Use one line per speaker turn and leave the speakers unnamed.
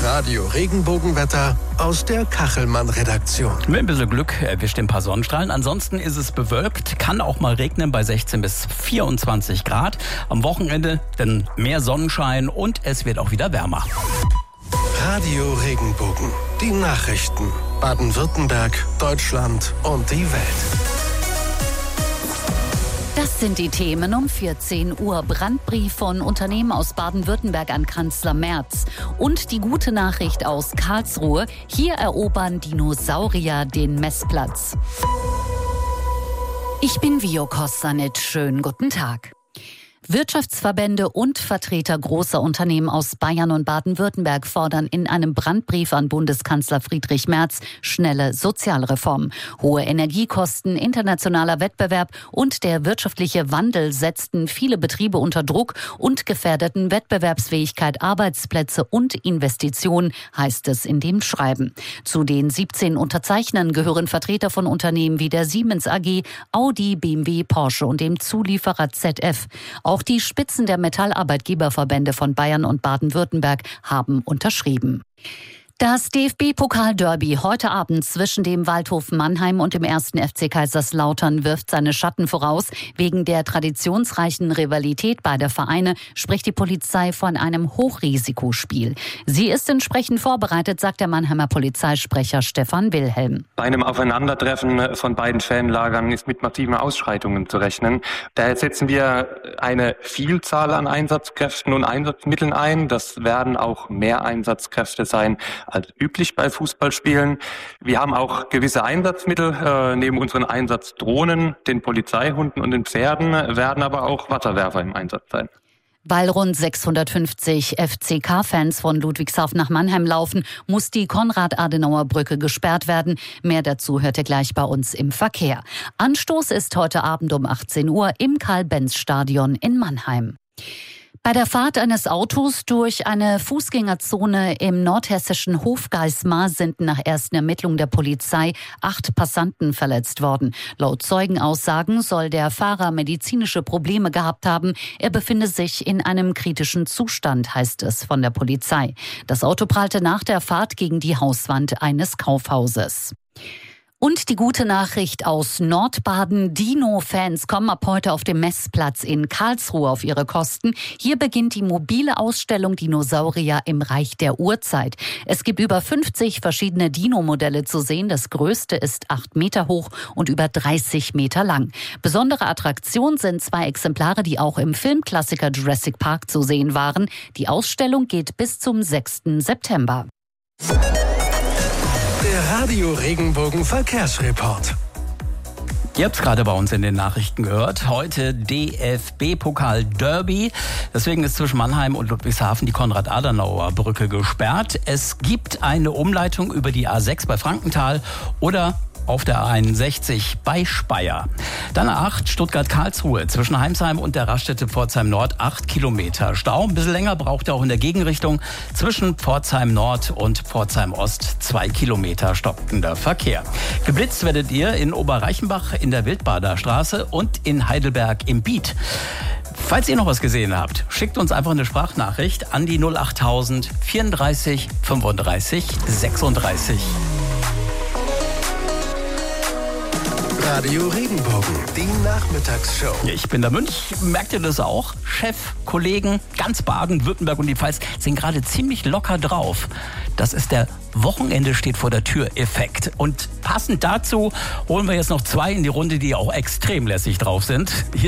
Radio Regenbogenwetter aus der Kachelmann-Redaktion.
Mit ein bisschen Glück erwischt ein paar Sonnenstrahlen. Ansonsten ist es bewölkt, kann auch mal regnen bei 16 bis 24 Grad. Am Wochenende dann mehr Sonnenschein und es wird auch wieder wärmer.
Radio Regenbogen, die Nachrichten. Baden-Württemberg, Deutschland und die Welt.
Das sind die Themen um 14 Uhr. Brandbrief von Unternehmen aus Baden-Württemberg an Kanzler Merz. Und die gute Nachricht aus Karlsruhe. Hier erobern Dinosaurier den Messplatz. Ich bin Vio Kostanic. Schönen guten Tag. Wirtschaftsverbände und Vertreter großer Unternehmen aus Bayern und Baden-Württemberg fordern in einem Brandbrief an Bundeskanzler Friedrich Merz schnelle Sozialreformen. Hohe Energiekosten, internationaler Wettbewerb und der wirtschaftliche Wandel setzten viele Betriebe unter Druck und gefährdeten Wettbewerbsfähigkeit, Arbeitsplätze und Investitionen, heißt es in dem Schreiben. Zu den 17 Unterzeichnern gehören Vertreter von Unternehmen wie der Siemens AG, Audi, BMW, Porsche und dem Zulieferer ZF. Auch die Spitzen der Metallarbeitgeberverbände von Bayern und Baden-Württemberg haben unterschrieben. Das DFB-Pokal-Derby heute Abend zwischen dem Waldhof Mannheim und dem 1. FC Kaiserslautern wirft seine Schatten voraus. Wegen der traditionsreichen Rivalität beider Vereine spricht die Polizei von einem Hochrisikospiel. Sie ist entsprechend vorbereitet, sagt der Mannheimer Polizeisprecher Stefan Wilhelm.
Bei einem Aufeinandertreffen von beiden Fanlagern ist mit massiven Ausschreitungen zu rechnen. Daher setzen wir eine Vielzahl an Einsatzkräften und Einsatzmitteln ein. Das werden auch mehr Einsatzkräfte sein als üblich bei Fußballspielen. Wir haben auch gewisse Einsatzmittel. Neben unseren Einsatzdrohnen, den Polizeihunden und den Pferden werden aber auch Wasserwerfer im Einsatz sein.
Weil rund 650 FCK-Fans von Ludwigshafen nach Mannheim laufen, muss die Konrad-Adenauer-Brücke gesperrt werden. Mehr dazu hört ihr gleich bei uns im Verkehr. Anstoß ist heute Abend um 18 Uhr im Karl-Benz-Stadion in Mannheim. Bei der Fahrt eines Autos durch eine Fußgängerzone im nordhessischen Hofgeismar sind nach ersten Ermittlungen der Polizei 8 Passanten verletzt worden. Laut Zeugenaussagen soll der Fahrer medizinische Probleme gehabt haben. Er befinde sich in einem kritischen Zustand, heißt es von der Polizei. Das Auto prallte nach der Fahrt gegen die Hauswand eines Kaufhauses. Und die gute Nachricht aus Nordbaden. Dino-Fans kommen ab heute auf dem Messplatz in Karlsruhe auf ihre Kosten. Hier beginnt die mobile Ausstellung Dinosaurier im Reich der Urzeit. Es gibt über 50 verschiedene Dino-Modelle zu sehen. Das größte ist 8 Meter hoch und über 30 Meter lang. Besondere Attraktion sind 2 Exemplare, die auch im Filmklassiker Jurassic Park zu sehen waren. Die Ausstellung geht bis zum 6. September.
Der Radio Regenbogen Verkehrsreport.
Ihr habt es gerade bei uns in den Nachrichten gehört. Heute DFB-Pokal-Derby. Deswegen ist zwischen Mannheim und Ludwigshafen die Konrad-Adenauer-Brücke gesperrt. Es gibt eine Umleitung über die A6 bei Frankenthal oder auf der A61 bei Speyer. Dann A8 Stuttgart-Karlsruhe zwischen Heimsheim und der Raststätte Pforzheim Nord 8 Kilometer Stau. Ein bisschen länger braucht ihr auch in der Gegenrichtung zwischen Pforzheim Nord und Pforzheim Ost 2 Kilometer stockender Verkehr. Geblitzt werdet ihr in Oberreichenbach in der Wildbader Straße und in Heidelberg im Biet. Falls ihr noch was gesehen habt, schickt uns einfach eine Sprachnachricht an die 08000 34 35 36.
Radio Regenbogen, die Nachmittagsshow.
Ich bin der Münch, merkt ihr das auch? Chef, Kollegen, ganz Baden-Württemberg und die Pfalz sind gerade ziemlich locker drauf. Das ist der Wochenende steht vor der Tür-Effekt. Und passend dazu holen wir jetzt noch 2 in die Runde, die auch extrem lässig drauf sind.